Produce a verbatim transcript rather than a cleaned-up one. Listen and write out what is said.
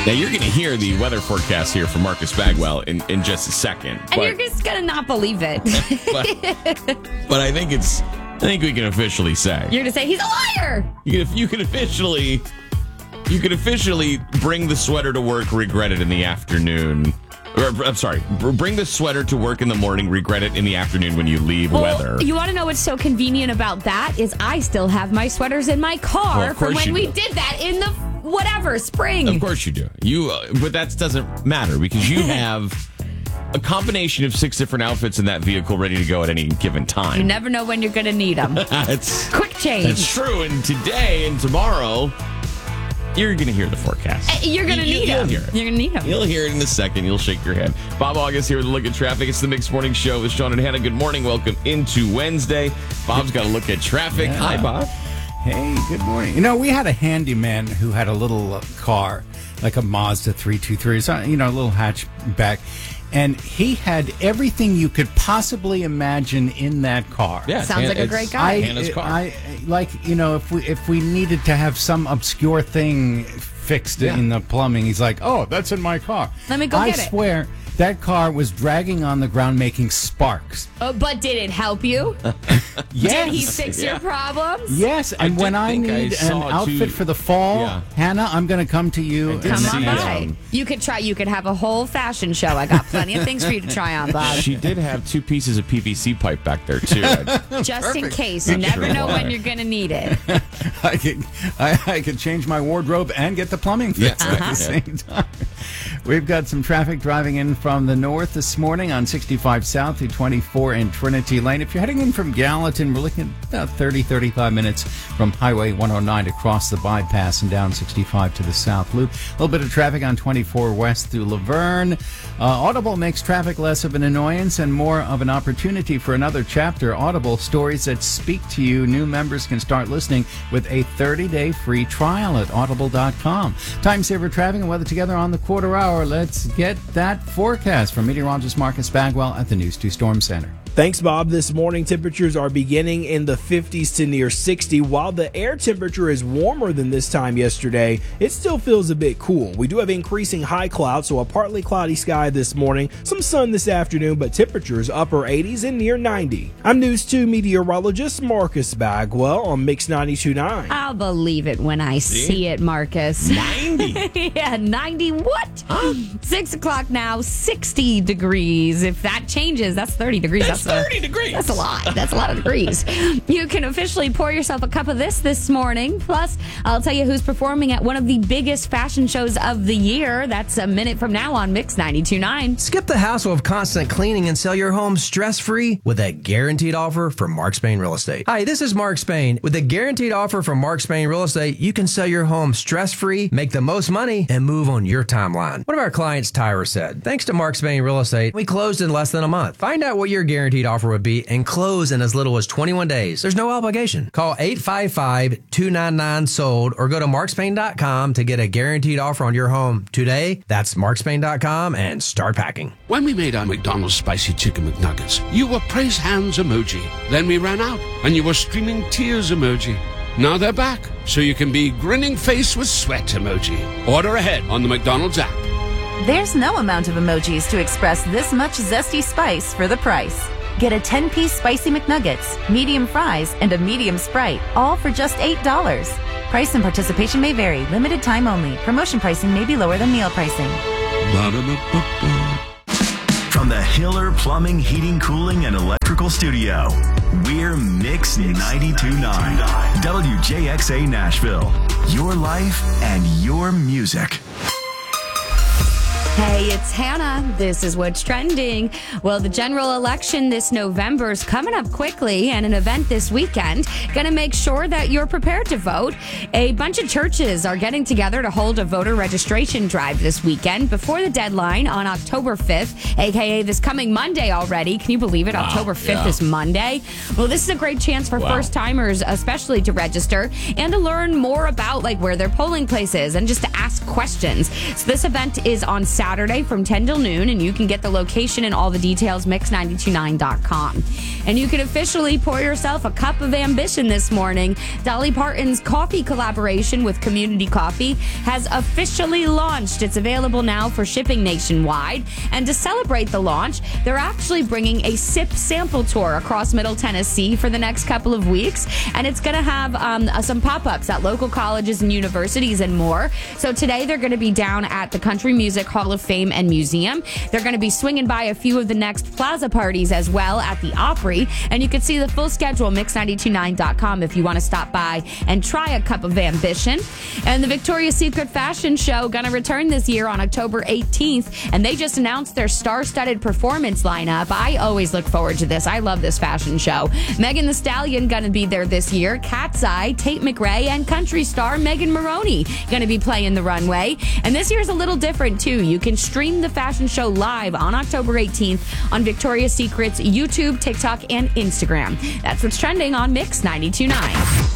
Now, you're going to hear the weather forecast here from Marcus Bagwell in, in just a second. And but, you're just going to not believe it. but, but I think it's, I think we can officially say. You're going to say, he's a liar! You can, you can officially, you can officially bring the sweater to work, regret it in the afternoon. Or, I'm sorry, bring the sweater to work in the morning, regret it in the afternoon when you leave well, weather. You want to know what's so convenient about that is I still have my sweaters in my car Well, of from course when you we do. did that in the whatever, spring. Of course you do. You, uh, but that doesn't matter because you have a combination of six different outfits in that vehicle ready to go at any given time. You never know when you're going to need them. That's Quick change. That's true. And today and tomorrow, you're going to hear the forecast. You're going to You- need you'll them. hear it. You're going to need them. You'll hear it in a second. You'll shake your head. Bob August here with a look at traffic. It's the Mixed Morning Show with Sean and Hannah. Good morning. Welcome into Wednesday. Bob's got a look at traffic. Yeah. Hi, Bob. Hey, good morning. You know, we had a handyman who had a little uh, car, like a Mazda three twenty-three, so, you know, a little hatchback. And he had everything you could possibly imagine in that car. Yeah, Sounds like a it's great guy. I, Hannah's car. I like, you know, if we if we needed to have some obscure thing fixed Yeah. in the plumbing, he's like, "Oh, that's in my car." Let me go I get it. swear, that car was dragging on the ground, making sparks. Oh, but did it help you? Yes. Did he fix Yeah. your problems? Yes, and I when did I think I need an saw outfit two- for the fall, Yeah. Hannah, I'm going to come to you. did Come see on that. by. Um, You could try. You could have a whole fashion show. I got plenty of things for you to try on, Bob. She did have two pieces of P V C pipe back there, too. I- Just in case. You never sure know why. when you're going to need it. I could, I, I could change my wardrobe and get the plumbing fixed Yeah. at Uh-huh. the same time. We've got some traffic driving in from the north this morning on sixty-five South through twenty-four in Trinity Lane. If you're heading in from Gallatin, we're looking at about thirty, thirty-five minutes from Highway one oh nine to cross the bypass and down sixty-five to the South Loop. A little bit of traffic on twenty-four West through Laverne. Uh, Audible makes traffic less of an annoyance and more of an opportunity for another chapter. Audible, stories that speak to you. New members can start listening with a thirty-day free trial at audible dot com. Time saver traffic and weather together on the quarter hour. Let's get that forecast from meteorologist Marcus Bagwell at the News two Storm Center. Thanks, Bob. This morning, temperatures are beginning in the fifties to near sixty. While the air temperature is warmer than this time yesterday, it still feels a bit cool. We do have increasing high clouds, so a partly cloudy sky this morning, some sun this afternoon, but temperatures upper eighties and near ninety. I'm News two meteorologist Marcus Bagwell on Mix ninety-two point nine. I'll believe it when I see it, Marcus. ninety. Yeah, ninety what? Six o'clock now, sixty degrees. If that changes, that's thirty degrees. That's thirty degrees. That's a lot. That's a lot of degrees. You can officially pour yourself a cup of this this morning. Plus, I'll tell you who's performing at one of the biggest fashion shows of the year. That's a minute from now on Mix ninety-two point nine. Skip the hassle of constant cleaning and sell your home stress-free with a guaranteed offer from Mark Spain Real Estate. Hi, this is Mark Spain. With a guaranteed offer from Mark Spain Real Estate, you can sell your home stress-free, make the most money, and move on your timeline. One of our clients, Tyra, said, thanks to Mark Spain Real Estate, we closed in less than a month. Find out what your guaranteed offer would be and close in as little as twenty-one days. There's no obligation. Call eight five five, two nine nine, sold or go to mark spain dot com to get a guaranteed offer on your home today. That's mark spain dot com and start packing. When we made our McDonald's Spicy Chicken McNuggets, you were praise hands emoji. Then we ran out, and you were streaming tears emoji. Now they're back, so you can be grinning face with sweat emoji. Order ahead on the McDonald's app. There's no amount of emojis to express this much zesty spice for the price. Get a ten-piece Spicy McNuggets, medium fries, and a medium Sprite, all for just eight dollars. Price and participation may vary. Limited time only. Promotion pricing may be lower than meal pricing. Ba-da-ba-ba-ba. From the Hiller Plumbing, Heating, Cooling, and Electrical Studio, we're Mix ninety-two point nine, W J X A Nashville. Your life and your music. Hey, it's Hannah. This is what's trending. Well, the general election this November is coming up quickly, and an event this weekend going to make sure that you're prepared to vote. A bunch of churches are getting together to hold a voter registration drive this weekend before the deadline on October fifth, aka this coming Monday already. Can you believe it? Wow, October fifth yeah. is Monday. Well, this is a great chance for Wow. first-timers especially to register and to learn more about like where their polling place is and just to ask questions. So this event is on Saturday. Saturday from ten till noon, and you can get the location and all the details, mix nine two nine dot com. And you can officially pour yourself a cup of ambition this morning. Dolly Parton's coffee collaboration with Community Coffee has officially launched. It's available now for shipping nationwide. And to celebrate the launch, they're actually bringing a sip sample tour across Middle Tennessee for the next couple of weeks. And it's going to have um, some pop-ups at local colleges and universities and more. So today they're going to be down at the Country Music Hall of Fame and Museum. They're going to be swinging by a few of the next Plaza parties as well at the Opry. And you can see the full schedule, mix nine two nine dot com, if you want to stop by and try a cup of ambition. And the Victoria's Secret Fashion Show going to return this year on October eighteenth. And they just announced their star-studded performance lineup. I always look forward to this. I love this fashion show. Megan Thee Stallion going to be there this year. Cat's Eye, Tate McRae, and country star Megan Maroney going to be playing the runway. And this year's a little different, too. You can stream the fashion show live on October eighteenth on Victoria's Secret's YouTube, TikTok, and Instagram. That's what's trending on Mix ninety-two point nine.